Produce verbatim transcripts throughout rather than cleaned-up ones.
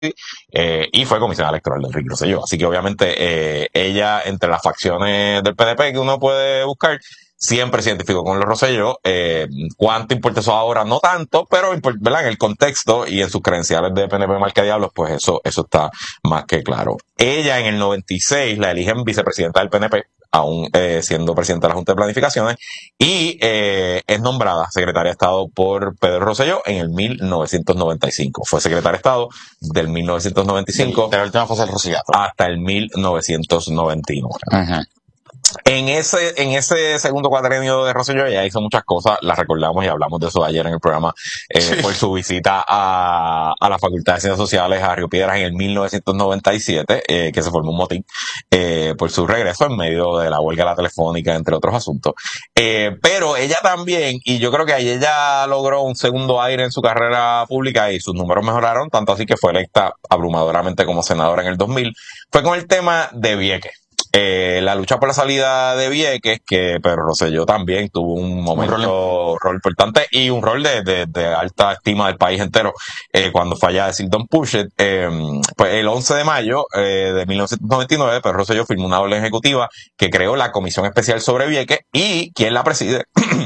eh, y fue comisionada electoral de Enrique Rosselló. Así que obviamente eh, ella, entre las facciones del P N P que uno puede buscar, siempre se identificó con los Rosselló. Eh, ¿Cuánto importa eso ahora? No tanto, pero ¿verdad? En el contexto y en sus credenciales de P N P marca diablos, pues eso, eso está más que claro. Ella en el noventa y seis la eligen vicepresidenta del P N P, aún eh, siendo presidenta de la Junta de Planificaciones, y eh, es nombrada secretaria de Estado por Pedro Rosselló en el mil novecientos noventa y cinco. Fue secretaria de Estado del mil novecientos noventa y cinco de la última fase del Rosillato hasta el mil novecientos noventa y nueve. Uh-huh. En ese, en ese segundo cuatrenio de Rosselló ella hizo muchas cosas, las recordamos y hablamos de eso ayer en el programa, eh, sí. por su visita a, a la Facultad de Ciencias Sociales a Río Piedras en el mil novecientos noventa y siete, eh, que se formó un motín, eh, por su regreso en medio de la huelga de la telefónica, entre otros asuntos. Eh, pero ella también, y yo creo que ahí ella logró un segundo aire en su carrera pública y sus números mejoraron, tanto así que fue electa abrumadoramente como senadora en el dos mil, fue con el tema de Vieques. Eh, la lucha por la salida de Vieques, que Pedro Rosselló también tuvo un momento, un rol, rol importante y un rol de, de, de alta estima del país entero, eh, cuando fallece Don Puchet. Eh, pues el once de mayo eh, de mil novecientos noventa y nueve, Pedro Rosselló firmó una orden ejecutiva que creó la Comisión Especial sobre Vieques, y quien la preside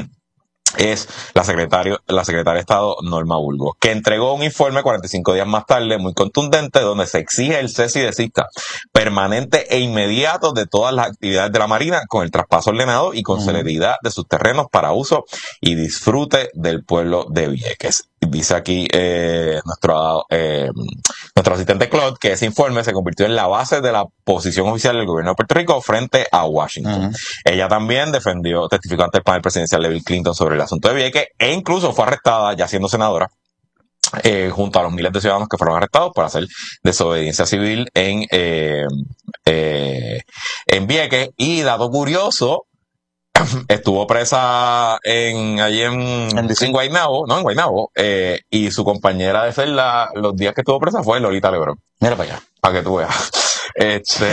es la secretaria, la secretaria de Estado Norma Burgos, que entregó un informe cuarenta y cinco días más tarde, muy contundente, donde se exige el cese y desista permanente e inmediato de todas las actividades de la Marina, con el traspaso ordenado y con celeridad de sus terrenos para uso y disfrute del pueblo de Vieques. Dice aquí eh, nuestro eh, nuestro asistente Claude que ese informe se convirtió en la base de la posición oficial del gobierno de Puerto Rico frente a Washington. Uh-huh. Ella también defendió, testificó ante el panel presidencial de Bill Clinton sobre el asunto de Vieques, e incluso fue arrestada, ya siendo senadora, eh, junto a los miles de ciudadanos que fueron arrestados por hacer desobediencia civil en, eh, eh, en Vieques. Y dato curioso, estuvo presa en allí en, en, en Guaynabo, no en Guaynabo, eh, y su compañera de celda los días que estuvo presa fue Lolita Lebrón. Mira para allá, para que tú veas. Este,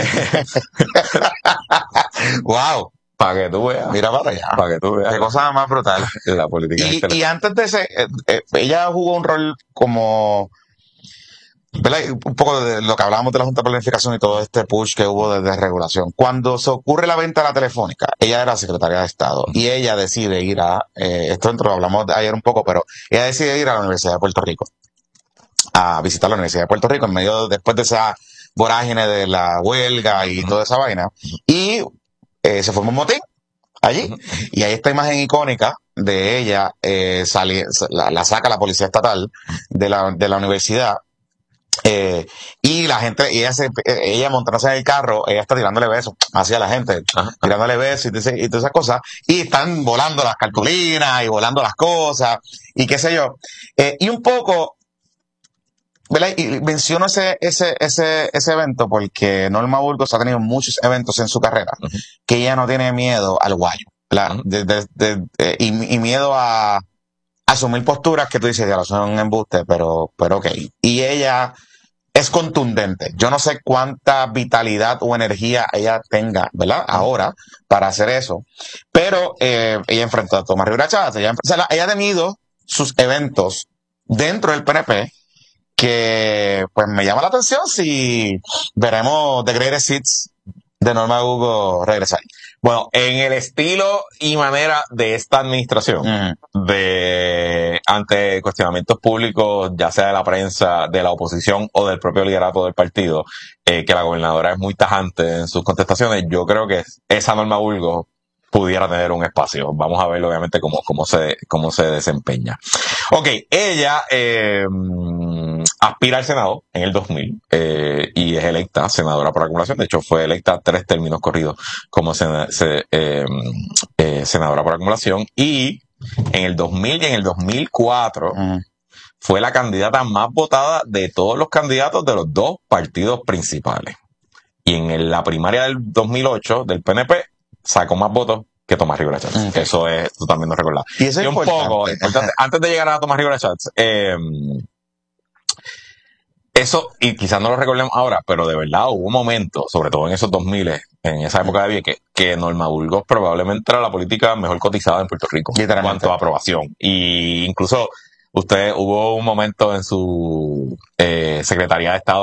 wow, para que tú veas. Mira para allá, para que tú veas. Qué cosa más brutal. La política. Y, y antes de ese, eh, eh, ella jugó un rol como, ¿verdad? Un poco de lo que hablábamos de la Junta de Planificación y todo este push que hubo de desregulación. Cuando se ocurre la venta de la telefónica, ella era secretaria de Estado y ella decide ir a, eh, esto dentro lo hablamos ayer un poco, pero ella decide ir a la Universidad de Puerto Rico, a visitar la Universidad de Puerto Rico en medio, después de esa vorágine de la huelga y toda esa vaina, y eh, se formó un motín allí, y hay esta imagen icónica de ella, eh, sali, la, la saca la policía estatal de la, de la universidad. Eh, y la gente, y ella, se, ella montándose en el carro, ella está tirándole besos hacia la gente, ajá, tirándole besos y, y todas esas cosas, y están volando las cartulinas y volando las cosas, y qué sé yo. Eh, y un poco, ¿verdad? Y menciono ese, ese, ese, ese evento porque Norma Burgos ha tenido muchos eventos en su carrera, uh-huh, que ella no tiene miedo al guayo, uh-huh, de, de, de, de, y, y miedo a asumir posturas que tú dices, ya lo son un embuste, pero, pero ok. Y ella es contundente. Yo no sé cuánta vitalidad o energía ella tenga, ¿verdad? Ahora, para hacer eso. Pero eh, ella enfrentó a Tomás Rivera Chats. Ella, o sea, ella ha tenido sus eventos dentro del P N P que, pues, me llama la atención si veremos The Greatest Hits de Norma Burgos regresar. Bueno, en el estilo y manera de esta administración, uh-huh, de ante cuestionamientos públicos, ya sea de la prensa, de la oposición o del propio liderato del partido, eh, que la gobernadora es muy tajante en sus contestaciones, yo creo que esa Norma Burgos pudiera tener un espacio. Vamos a ver, obviamente, cómo, cómo se, cómo se desempeña. Ok, ella, eh, aspira al Senado en el dos mil, eh, y es electa senadora por acumulación. De hecho, fue electa tres términos corridos como sen- se, eh, eh, senadora por acumulación. Y en el dos mil y en el dos mil cuatro, uh-huh, fue la candidata más votada de todos los candidatos de los dos partidos principales. Y en la primaria del dos mil ocho del P N P, sacó más votos que Tomás Rivera Chats. Okay. Eso es, tú también no recordás. Y eso es y un importante. poco, importante, antes de llegar a Tomás Rivera Chats, eh, eso, y quizás no lo recordemos ahora, pero de verdad hubo un momento, sobre todo en esos dos mil, en esa época de Vieques, que Norma Burgos probablemente era la política mejor cotizada en Puerto Rico en cuanto a aprobación. Y incluso usted hubo un momento en su eh, Secretaría de Estado